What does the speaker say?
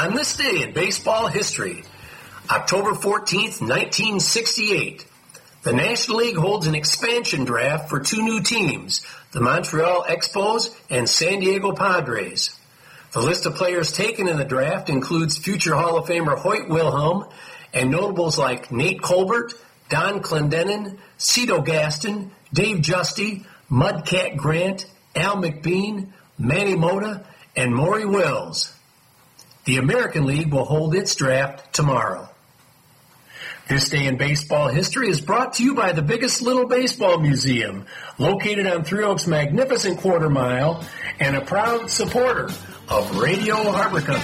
On this day in baseball history, October 14th, 1968, the National League holds an expansion draft for two new teams, the Montreal Expos and San Diego Padres. The list of players taken in the draft includes future Hall of Famer Hoyt Wilhelm and notables like Nate Colbert, Don Clendenin, Cito Gaston, Dave Justy, Mudcat Grant, Al McBean, Manny Mota, and Maury Wills. The American League will hold its draft tomorrow. This day in baseball history is brought to you by the Biggest Little Baseball Museum, located on Three Oaks' magnificent quarter mile, and a proud supporter of Radio Harbor Country.